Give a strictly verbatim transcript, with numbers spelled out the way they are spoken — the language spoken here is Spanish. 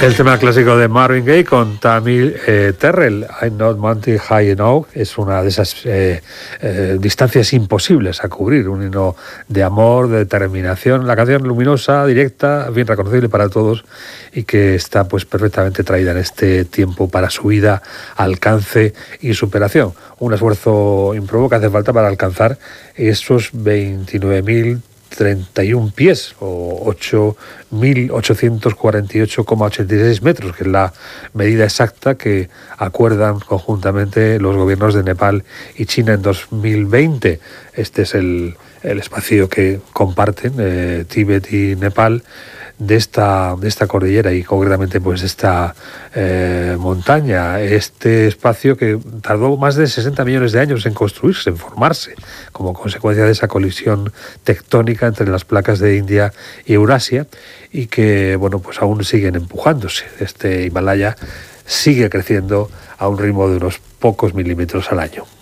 El tema clásico de Marvin Gaye con Tammy eh, Terrell, I'm Not Mountain High Enough, es una de esas eh, eh, distancias imposibles a cubrir, un himno de amor, de determinación, la canción luminosa, directa, bien reconocible para todos y que está pues perfectamente traída en este tiempo para su vida, alcance y superación. Un esfuerzo improbo que hace falta para alcanzar esos veintinueve mil treinta y un pies o ocho mil ochocientos cuarenta y ocho coma ochenta y seis metros, que es la medida exacta que acuerdan conjuntamente los gobiernos de Nepal y China en dos mil veinte. Este es el, el espacio que comparten eh, Tíbet y Nepal de esta, de esta cordillera y concretamente pues esta eh, montaña, este espacio que tardó más de sesenta millones de años en construirse, en formarse, como consecuencia de esa colisión tectónica entre las placas de India y Eurasia y que bueno pues aún siguen empujándose. Este Himalaya sigue creciendo a un ritmo de unos pocos milímetros al año.